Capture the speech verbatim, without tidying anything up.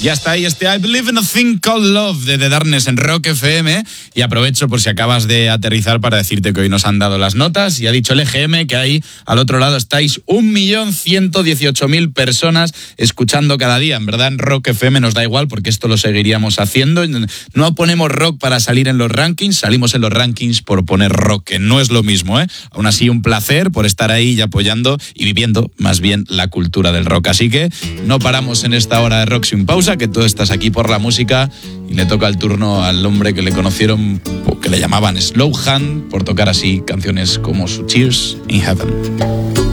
Ya está ahí este I Believe in a Thing Called Love de The Darkness en Rock F M. Y aprovecho por si acabas de aterrizar para decirte que hoy nos han dado las notas y ha dicho el E G M que ahí al otro lado estáis un millón ciento dieciocho mil personas escuchando cada día. En verdad en Rock F M nos da igual porque esto lo seguiríamos haciendo. No ponemos rock para salir en los rankings, salimos en los rankings por poner rock, que no es lo mismo, ¿eh? Aún así un placer por estar ahí y apoyando y viviendo más bien la cultura del rock. Así que no paramos en esta hora de Rock sin pausa, que tú estás aquí por la música y le toca el turno al hombre que le conocieron, que le llamaban Slowhand, por tocar así canciones como su Tears in Heaven.